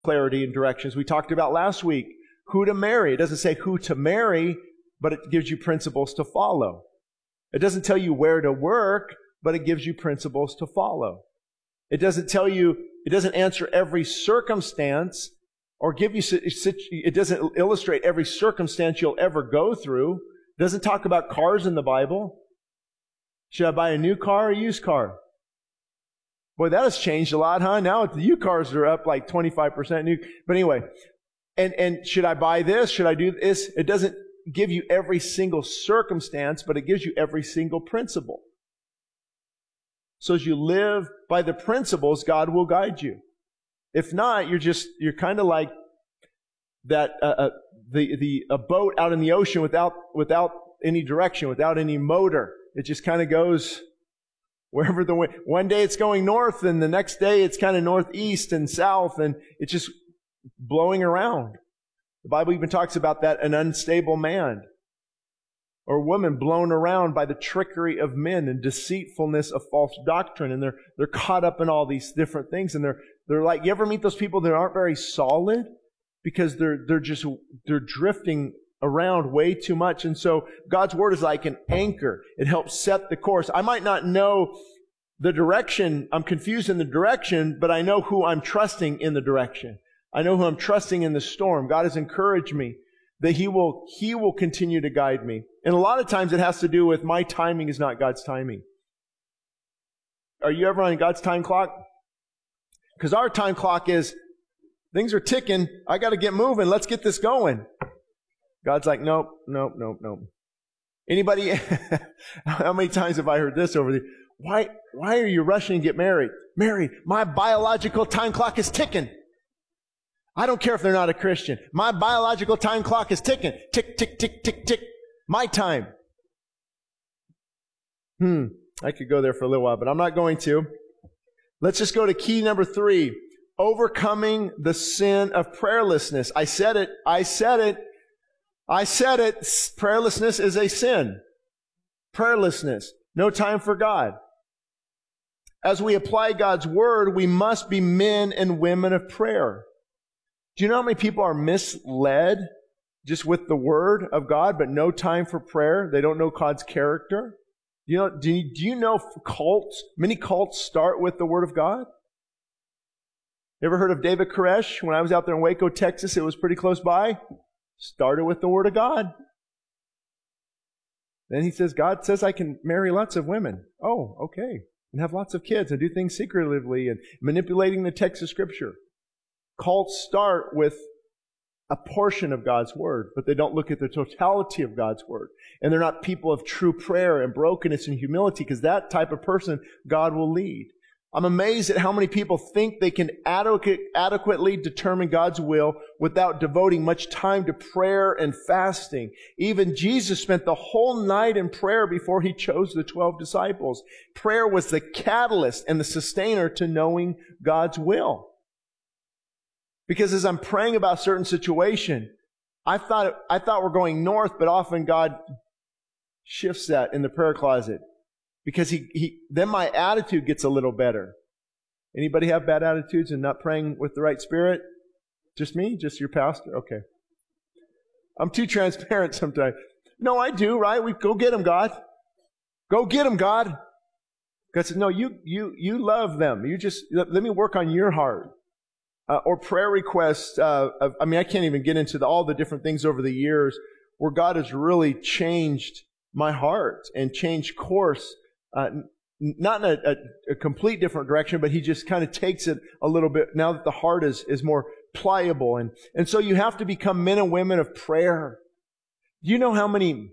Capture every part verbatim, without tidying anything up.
clarity and directions. We talked about last week who to marry. It doesn't say who to marry, but it gives you principles to follow. It doesn't tell you where to work, but it gives you principles to follow. It doesn't tell you, it doesn't answer every circumstance or give you, it doesn't illustrate every circumstance you'll ever go through. It doesn't talk about cars in the Bible. Should I buy a new car or a used car? Boy, that has changed a lot, huh? Now the used cars are up like twenty-five percent new. But anyway, and, and should I buy this? Should I do this? It doesn't give you every single circumstance, but it gives you every single principle. So as you live by the principles, God will guide you. If not, you're just, you're kind of like that, uh, uh, the, the, a boat out in the ocean without, without any direction, without any motor. It just kind of goes wherever the wind, one day it's going north and the next day it's kind of northeast and south and it's just blowing around. The Bible even talks about that, an unstable man or woman blown around by the trickery of men and deceitfulness of false doctrine. And they're, they're caught up in all these different things. And they're, they're like, you ever meet those people that aren't very solid because they're, they're just, they're drifting around way too much. And so God's Word is like an anchor. It helps set the course. I might not know the direction. I'm confused in the direction, but I know who I'm trusting in the direction. I know who I'm trusting in the storm. God has encouraged me that He will, He will continue to guide me. And a lot of times it has to do with my timing is not God's timing. Are you ever on God's time clock? Because our time clock is, things are ticking. I got to get moving. Let's get this going. God's like, nope, nope, nope, nope. Anybody, how many times have I heard this over the, why, why are you rushing to get married? Mary, my biological time clock is ticking. I don't care if they're not a Christian. My biological time clock is ticking. Tick, tick, tick, tick, tick. My time. Hmm. I could go there for a little while, but I'm not going to. Let's just go to key number three. Overcoming the sin of prayerlessness. I said it. I said it. I said it. Prayerlessness is a sin. Prayerlessness. No time for God. As we apply God's Word, we must be men and women of prayer. Do you know how many people are misled just with the Word of God, but no time for prayer? They don't know God's character. You know, do you, do you know cults? Many cults start with the Word of God. You ever heard of David Koresh? When I was out there in Waco, Texas, it was pretty close by. Started with the Word of God. Then he says, God says I can marry lots of women. Oh, okay. And have lots of kids and do things secretively and manipulating the text of Scripture. Cults start with a portion of God's Word, but they don't look at the totality of God's Word. And they're not people of true prayer and brokenness and humility, because that type of person God will lead. I'm amazed at how many people think they can adequate, adequately determine God's will without devoting much time to prayer and fasting. Even Jesus spent the whole night in prayer before He chose the twelve disciples. Prayer was the catalyst and the sustainer to knowing God's will. Because as I'm praying about a certain situation, I thought, I thought we're going north, but often God shifts that in the prayer closet. Because he, he, then my attitude gets a little better. Anybody have bad attitudes and not praying with the right spirit? Just me? Just your pastor? Okay. I'm too transparent sometimes. No, I do, right? We go get them, God. Go get them, God. God says, no, you, you, you love them. You just, let, let me work on your heart. Uh, or prayer requests. Uh, of, I mean, I can't even get into the, all the different things over the years where God has really changed my heart and changed course. Uh, not in a, a, a complete different direction, but He just kind of takes it a little bit now that the heart is, is more pliable. And, and so you have to become men and women of prayer. Do you know how many,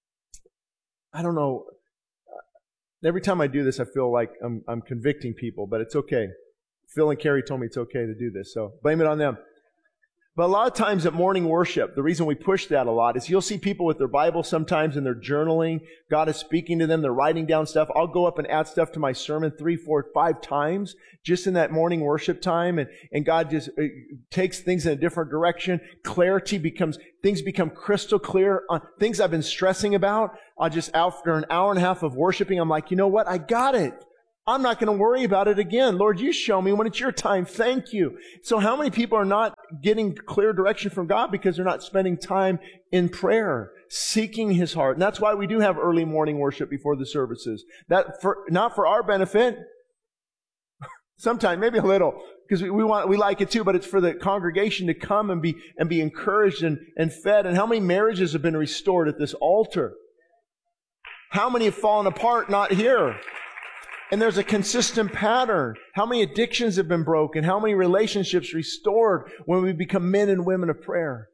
I don't know, every time I do this, I feel like I'm, I'm convicting people, but it's okay. Phil and Carrie told me it's okay to do this, so blame it on them. But a lot of times at morning worship, the reason we push that a lot is you'll see people with their Bible sometimes and they're journaling. God is speaking to them. They're writing down stuff. I'll go up and add stuff to my sermon three, four, five times just in that morning worship time. And, and God just uh, takes things in a different direction. Clarity becomes, things become crystal clear on things I've been stressing about. I'll just, after an hour and a half of worshiping, I'm like, you know what? I got it. I'm not going to worry about it again. Lord, you show me when it's your time. Thank you. So how many people are not getting clear direction from God because they're not spending time in prayer, seeking His heart? And that's why we do have early morning worship before the services. That for, not for our benefit. Sometimes, maybe a little, because we, we want, we like it too, but it's for the congregation to come and be, and be encouraged and, and fed. And how many marriages have been restored at this altar? How many have fallen apart not here? And there's a consistent pattern. How many addictions have been broken? How many relationships restored when we become men and women of prayer?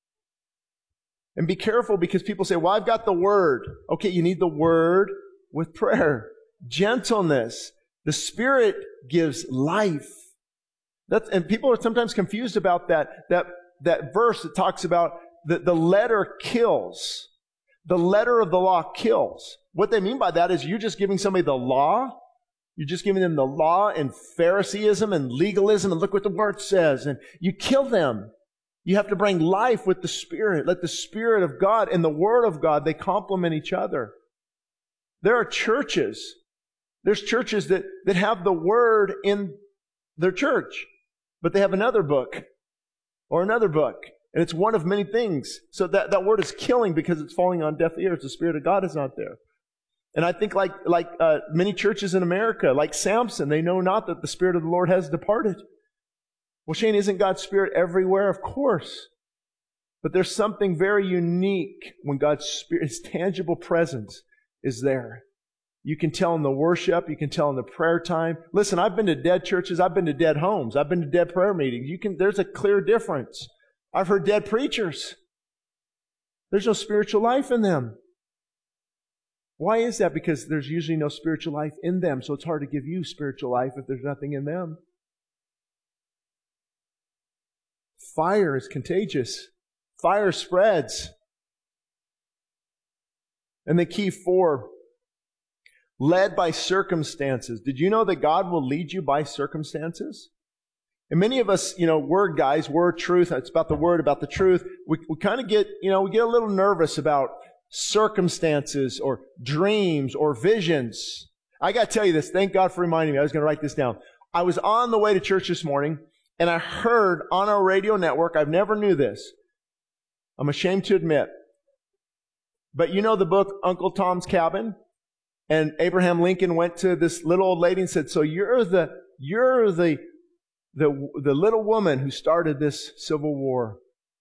And be careful, because people say, well, I've got the Word. Okay, you need the Word with prayer. Gentleness. The Spirit gives life. That's, and people are sometimes confused about that, that, that verse that talks about the, the letter kills. The letter of the law kills. What they mean by that is you're just giving somebody the law. You're just giving them the law and Phariseeism and legalism and look what the Word says. And you kill them. You have to bring life with the Spirit. Let the Spirit of God and the Word of God, they complement each other. There are churches. There's churches that, that have the Word in their church, but they have another book or another book. And it's one of many things. So that, that word is killing because it's falling on deaf ears. The Spirit of God is not there. And I think like, like uh, many churches in America, like Samson, they know not that the Spirit of the Lord has departed. Well, Shane, isn't God's Spirit everywhere? Of course. But there's something very unique when God's Spirit, His tangible presence is there. You can tell in the worship. You can tell in the prayer time. Listen, I've been to dead churches. I've been to dead homes. I've been to dead prayer meetings. You can, there's a clear difference. I've heard dead preachers. There's no spiritual life in them. Why is that? Because there's usually no spiritual life in them, so it's hard to give you spiritual life if there's nothing in them. Fire is contagious. Fire spreads. And the key four, led by circumstances. Did you know that God will lead you by circumstances? And many of us, you know, word guys, word truth, it's about the word, about the truth. We, we kind of get, you know, we get a little nervous about circumstances or dreams or visions. I got to tell you this. Thank God for reminding me. I was going to write this down. I was on the way to church this morning and I heard on our radio network, I've never knew this. I'm ashamed to admit. But you know the book Uncle Tom's Cabin? And Abraham Lincoln went to this little old lady and said, so you're the, you're the, The, the little woman who started this civil war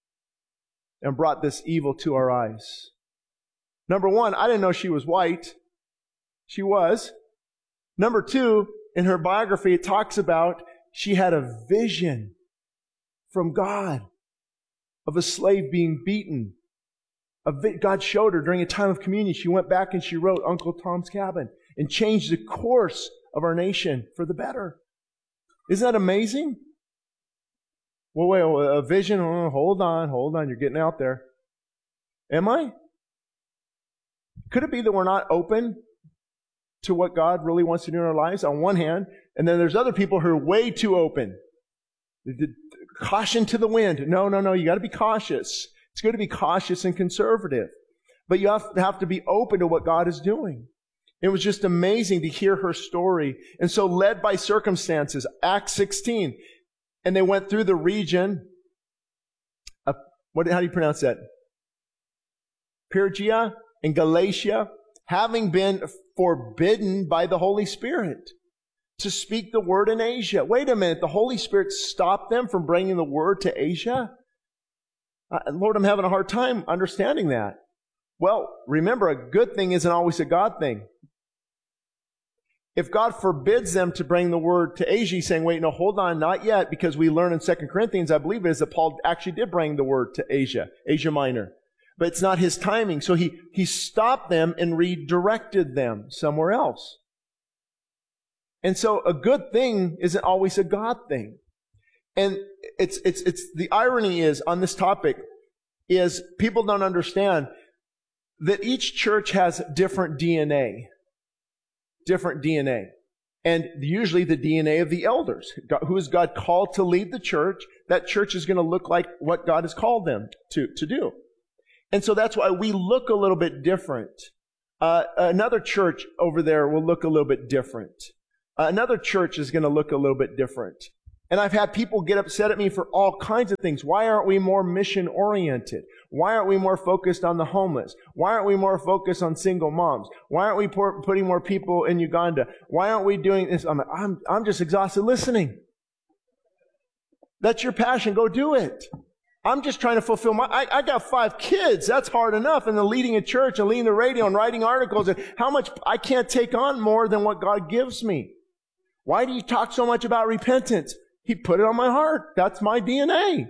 and brought this evil to our eyes. Number one, I didn't know she was white. She was. Number two, in her biography, it talks about she had a vision from God of a slave being beaten. God showed her during a time of communion. She went back and she wrote Uncle Tom's Cabin and changed the course of our nation for the better. Isn't that amazing? Well, wait, a vision? Oh, hold on, hold on. You're getting out there. Am I? Could it be that we're not open to what God really wants to do in our lives on one hand, and then there's other people who are way too open? Caution to the wind. No, no, no. You got to be cautious. It's good to be cautious and conservative. But you have to, have to be open to what God is doing. It was just amazing to hear her story. And so led by circumstances, Acts sixteen, and they went through the region of, what, how do you pronounce that? Phrygia and Galatia, having been forbidden by the Holy Spirit to speak the word in Asia. Wait a minute, the Holy Spirit stopped them from bringing the word to Asia? Uh, Lord, I'm having a hard time understanding that. Well, remember, a good thing isn't always a God thing. If God forbids them to bring the word to Asia, he's saying, wait, no, hold on, not yet, because we learn in Second Corinthians, I believe it is, that Paul actually did bring the word to Asia, Asia Minor. But it's not his timing. So he, he stopped them and redirected them somewhere else. And so a good thing isn't always a God thing. And it's, it's, it's, the irony is on this topic is people don't understand that each church has different D N A. Different D N A. And usually the D N A of the elders. God, who is God called to lead the church? That church is going to look like what God has called them to, to do. And so that's why we look a little bit different. Uh, another church over there will look a little bit different. Another church is going to look a little bit different. And I've had people get upset at me for all kinds of things. Why aren't we more mission-oriented? Why aren't we more focused on the homeless? Why aren't we more focused on single moms? Why aren't we pour, putting more people in Uganda? Why aren't we doing this? I'm, I'm, I'm just exhausted listening. That's your passion. Go do it. I'm just trying to fulfill my, I, I got five kids. That's hard enough. And then leading a church and leading the radio and writing articles. And how much, I can't take on more than what God gives me. Why do you talk so much about repentance? He put it on my heart. That's my D N A.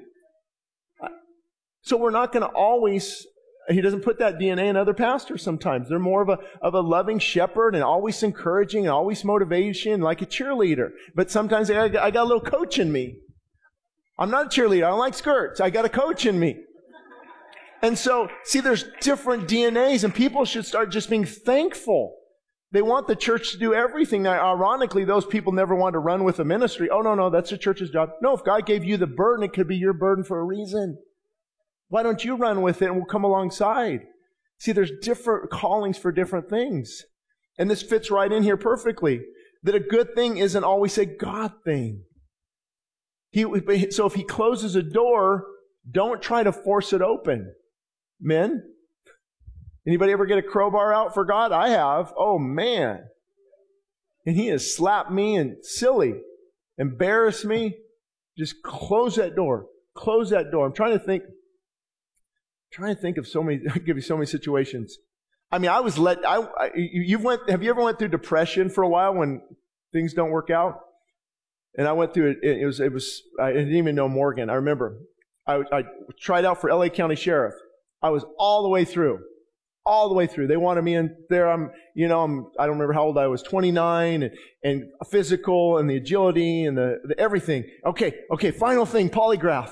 So we're not going to always, He doesn't put that D N A in other pastors sometimes. They're more of a, of a loving shepherd and always encouraging and always motivation, like a cheerleader. But sometimes I, I got a little coach in me. I'm not a cheerleader. I don't like skirts. I got a coach in me. And so, see, there's different D N As, and people should start just being thankful. They want the church to do everything. Now, ironically, those people never want to run with a ministry. Oh, no, no, that's the church's job. No, if God gave you the burden, it could be your burden for a reason. Why don't you run with it and we'll come alongside? See, there's different callings for different things. And this fits right in here perfectly. That a good thing isn't always a God thing. He, so if He closes a door, don't try to force it open. Men? Anybody ever get a crowbar out for God? I have. Oh, man. And He has slapped me and silly, embarrassed me. Just close that door. Close that door. I'm trying to think. Trying to think of so many, I'll give you so many situations. I mean, I was let, I, I, you've went, have you ever went through depression for a while when things don't work out? And I went through it, it was, it was, I didn't even know Morgan. I remember I, I tried out for L A County Sheriff. I was all the way through, all the way through. They wanted me in there. I'm, you know, I'm, I don't remember how old I was, twenty-nine, and, and physical and the agility and the, the everything. Okay. Okay. Final thing, polygraph.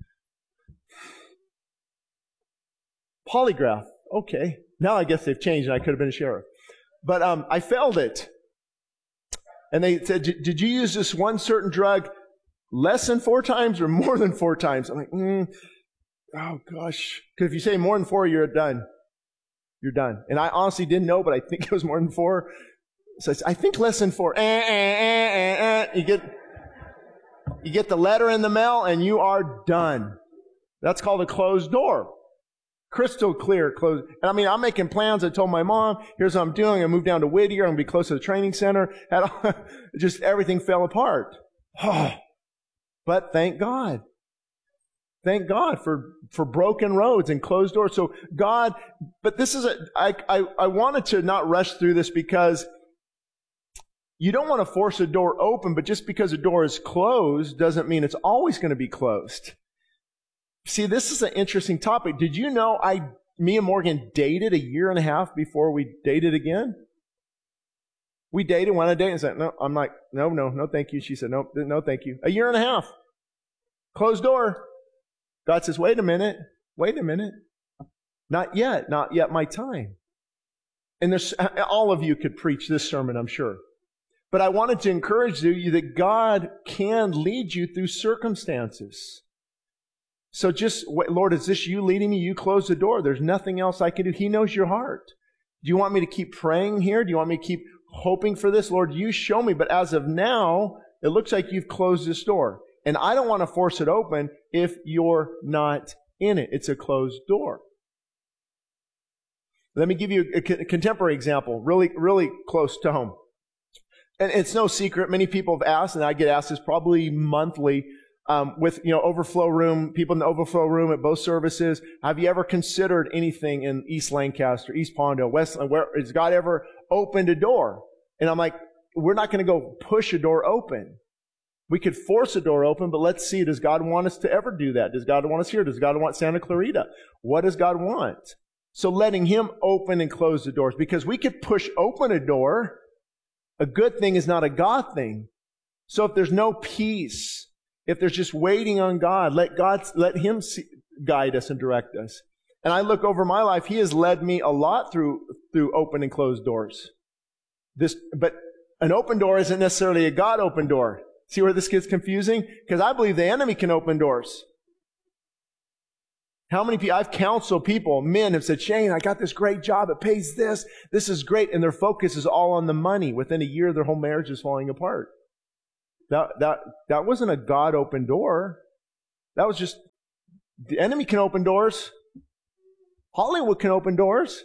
Polygraph. Okay. Now I guess they've changed and I could have been a sheriff. But um, I failed it. And they said, did you use this one certain drug less than four times or more than four times? I'm like, mm, oh gosh. Because if you say more than four, you're done. You're done. And I honestly didn't know, but I think it was more than four. So I, said, I think less than four. Eh, eh, eh, eh, eh. You get, you get the letter in the mail and you are done. That's called a closed door. Crystal clear, closed. And I mean, I'm making plans. I told my mom, here's what I'm doing. I moved down to Whittier. I'm going to be close to the training center. And just everything fell apart. Oh, but thank God. Thank God for, for broken roads and closed doors. So God, but this is a, I, I, I wanted to not rush through this because you don't want to force a door open, but just because a door is closed doesn't mean it's always going to be closed. See, this is an interesting topic. Did you know I, me and Morgan dated a year and a half before we dated again? We dated, went on a date, and said, no, I'm like, no, no, no, thank you. She said, no, no, thank you. A year and a half. Closed door. God says, wait a minute, wait a minute. Not yet, not yet my time. And there's, all of you could preach this sermon, I'm sure. But I wanted to encourage you that God can lead you through circumstances. So just, Lord, is this you leading me? You close the door. There's nothing else I can do. He knows your heart. Do you want me to keep praying here? Do you want me to keep hoping for this? Lord, you show me. But as of now, it looks like you've closed this door. And I don't want to force it open if you're not in it. It's a closed door. Let me give you a contemporary example, really, really close to home. And it's no secret. Many people have asked, and I get asked this probably monthly, Um, with, you know, overflow room, people in the overflow room at both services. Have you ever considered anything in East Lancaster, East Pondo, West, where has God ever opened a door? And I'm like, we're not going to go push a door open. We could force a door open, but let's see, does God want us to ever do that? Does God want us here? Does God want Santa Clarita? What does God want? So letting Him open and close the doors, because we could push open a door. A good thing is not a God thing. So if there's no peace, if there's just waiting on God, let God, let Him see, guide us and direct us. And I look over my life, He has led me a lot through, through open and closed doors. This, but an open door isn't necessarily a God open door. See where this gets confusing? Because I believe the enemy can open doors. How many people, I've counseled people, men have said, Shane, I got this great job. It pays this. This is great. And their focus is all on the money. Within a year, their whole marriage is falling apart. That, that, that wasn't a God open door. That was just, the enemy can open doors. Hollywood can open doors.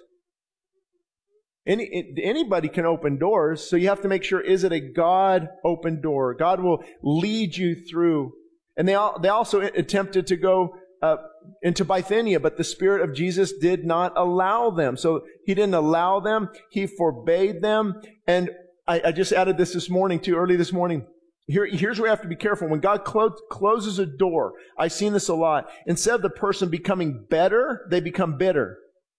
Any, anybody can open doors. So you have to make sure, is it a God open door? God will lead you through. And they, all, they also attempted to go uh, into Bithynia, but the Spirit of Jesus did not allow them. So He didn't allow them. He forbade them. And I, I just added this this morning too, early this morning. Here, here's where we have to be careful. When God clo- closes a door, I've seen this a lot. Instead of the person becoming better, they become bitter.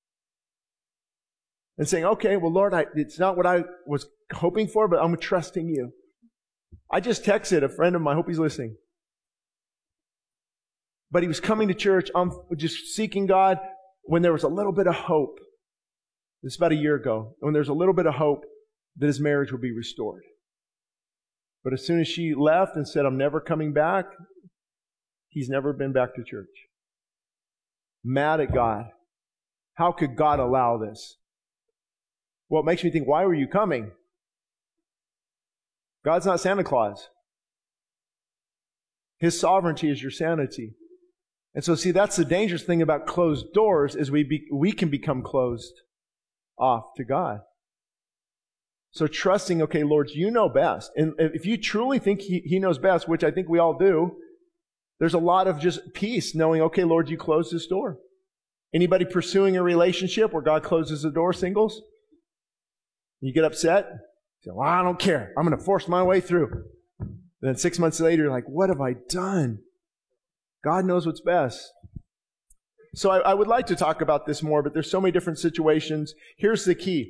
And saying, okay, well, Lord, I, it's not what I was hoping for, but I'm trusting you. I just texted a friend of mine, I hope he's listening. But he was coming to church, I'm just seeking God when there was a little bit of hope. This is about a year ago. When there was a little bit of hope that his marriage would be restored. But as soon as she left and said, I'm never coming back, he's never been back to church. Mad at God. How could God allow this? Well, it makes me think, why were you coming? God's not Santa Claus. His sovereignty is your sanity. And so, see, that's the dangerous thing about closed doors is we be, we can become closed off to God. So trusting, okay, Lord, you know best. And if you truly think he, he knows best, which I think we all do, there's a lot of just peace knowing, okay, Lord, you closed this door. Anybody pursuing a relationship where God closes the door, singles? You get upset? You say, well, I don't care. I'm going to force my way through. And then six months later, you're like, what have I done? God knows what's best. So I, I would like to talk about this more, but there's so many different situations. Here's the key.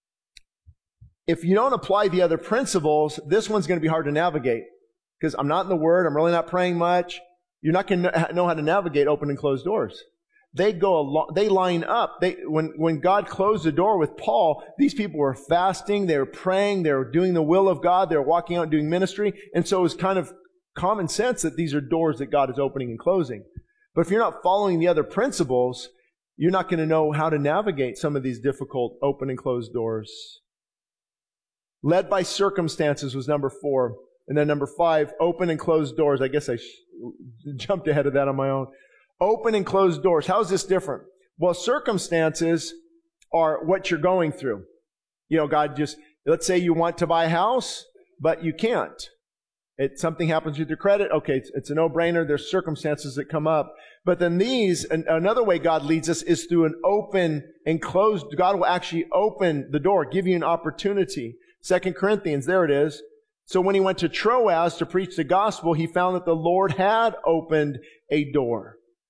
If you don't apply the other principles, this one's going to be hard to navigate. Because I'm not in the Word. I'm really not praying much. You're not going to know how to navigate open and closed doors. They go along, they line up. They, when, when God closed the door with Paul, these people were fasting, they were praying, they were doing the will of God, they were walking out and doing ministry. And so it was kind of common sense that these are doors that God is opening and closing. But if you're not following the other principles, you're not going to know how to navigate some of these difficult open and closed doors. Led by circumstances was number four. And then number five, open and closed doors. I guess I sh- jumped ahead of that on my own. Open and closed doors. How is this different? Well, circumstances are what you're going through. You know, God just, let's say you want to buy a house, but you can't. It, something happens with your credit. Okay, it's, it's a no-brainer. There's circumstances that come up. But then these, an, another way God leads us is through an open and closed. God will actually open the door, give you an opportunity. Second Corinthians, there it is. So when he went to Troas to preach the gospel, he found that the Lord had opened a door.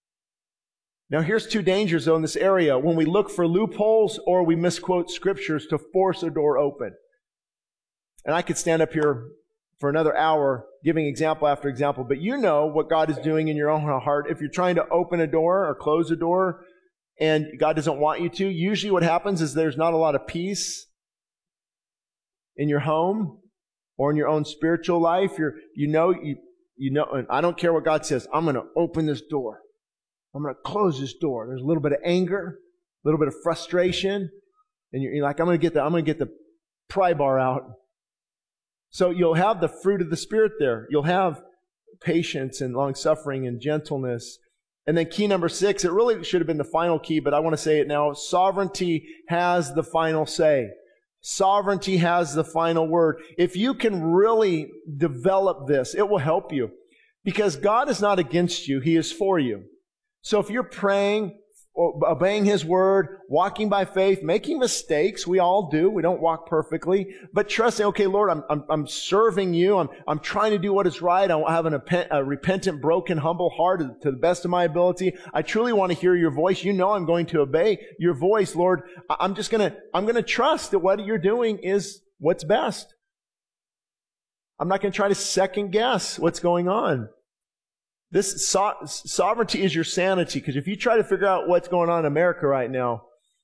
Now here's two dangers though in this area. When we look for loopholes or we misquote scriptures to force a door open. And I could stand up here for another hour giving example after example, but you know what God is doing in your own heart. If you're trying to open a door or close a door and God doesn't want you to, usually what happens is there's not a lot of peace in your home or in your own spiritual life. You're, you know, you, you know, and I don't care what God says. I'm going to open this door. I'm going to close this door. There's a little bit of anger, a little bit of frustration, and you're, you're like, I'm going to get the, I'm going to get the pry bar out. So you'll have the fruit of the Spirit there. You'll have patience and long-suffering and gentleness. And then key number six, it really should have been the final key, but I want to say it now. Sovereignty has the final say. Sovereignty has the final word. If you can really develop this, it will help you. Because God is not against you. He is for you. So if you're praying, obeying His word, walking by faith, making mistakes, we all do. We don't walk perfectly. But trusting, okay, Lord, I'm, I'm, I'm serving you. I'm, I'm trying to do what is right. I have an, a repentant, broken, humble heart to the best of my ability. I truly want to hear your voice. You know I'm going to obey your voice, Lord. I'm just going to, I'm going to trust that what you're doing is what's best. I'm not going to try to second guess what's going on. This so- sovereignty is your sanity, because if you try to figure out what's going on in America right now,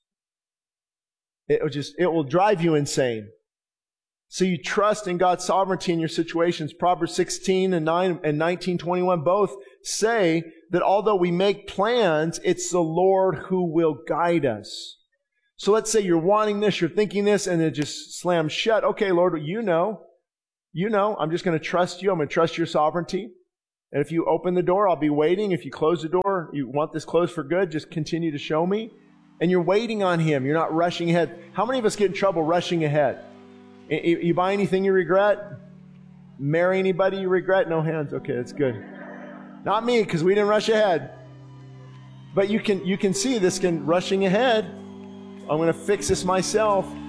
it will just, it will drive you insane. So you trust in God's sovereignty in your situations. Proverbs sixteen and nine and nineteen twenty-one both say that although we make plans, it's the Lord who will guide us. So let's say you're wanting this, you're thinking this, and it just slams shut. Okay, Lord, you know. You know. I'm just going to trust you. I'm going to trust your sovereignty. And if you open the door, I'll be waiting. If you close the door, you want this closed for good, just continue to show me. And you're waiting on Him. You're not rushing ahead. How many of us get in trouble rushing ahead? You buy anything you regret? Marry anybody you regret? No hands. Okay, that's good. Not me, because we didn't rush ahead. But you can you can see this can rushing ahead. I'm going to fix this myself.